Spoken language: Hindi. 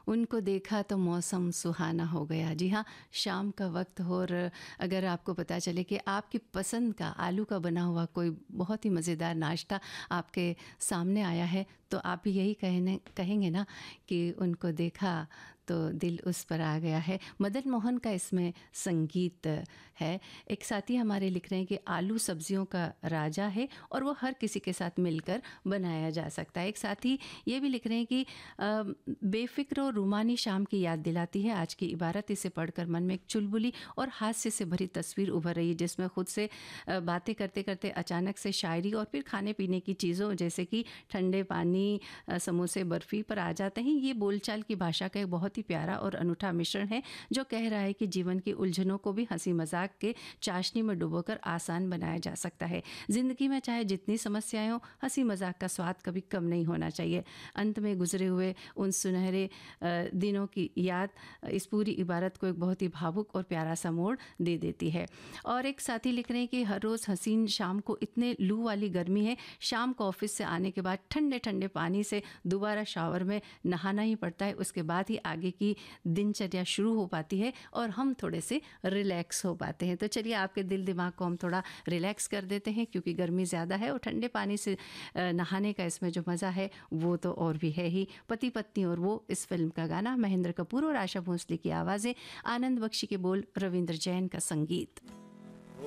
उनको देखा तो मौसम सुहाना हो गया। जी हाँ, शाम का वक्त हो और अगर आपको पता चले कि आपकी पसंद का आलू का बना हुआ कोई बहुत ही मज़ेदार नाश्ता आपके सामने आया है, तो आप भी यही कहेंगे ना कि उनको देखा तो दिल उस पर आ गया है। मदन मोहन का इसमें संगीत है। एक साथी हमारे लिख रहे हैं कि आलू सब्जियों का राजा है और वो हर किसी के साथ मिलकर बनाया जा सकता है। एक साथी ये भी लिख रहे हैं कि बेफिक्र और रूमानी शाम की याद दिलाती है आज की इबारत। इसे पढ़कर मन में एक चुलबुली और हास्य से भरी तस्वीर उभर रही है, जिसमें खुद से बातें करते करते अचानक से शायरी और फिर खाने पीने की चीज़ों जैसे कि ठंडे पानी, समोसे, बर्फ़ी पर आ जाते हैं। ये बोलचाल की भाषा का एक बहुत ही प्यारा और अनूठा मिश्रण है जो कह रहा है कि जीवन की उलझनों को भी हंसी मजाक के चाशनी में डुबोकर आसान बनाया जा सकता है। ज़िंदगी में चाहे जितनी समस्याएं हो, हंसी मजाक का स्वाद कभी कम नहीं होना चाहिए। अंत में गुजरे हुए उन सुनहरे दिनों की याद इस पूरी इबारत को एक बहुत ही भावुक और प्यारा सा मोड़ दे देती है। और एक साथी लिख रहे हैं कि हर रोज़ हसीन शाम को इतने लू वाली गर्मी है, शाम को ऑफिस से आने के बाद ठंडे ठंडे पानी से दोबारा शावर में नहाना ही पड़ता है। उसके बाद ही आगे की दिनचर्या शुरू हो पाती है और हम थोड़े से रिलैक्स हो पाते हैं। तो चलिए आपके दिल दिमाग को हम थोड़ा रिलैक्स कर देते हैं, क्योंकि गर्मी ज़्यादा है और ठंडे पानी से नहाने का इसमें जो मज़ा है वो तो और भी है ही। पति पत्नी और वो इस फिल्म का गाना, महेंद्र कपूर और आशा भोसले की आवाज़ें, आनंद बख्शी के बोल, रविंद्र जैन का संगीत।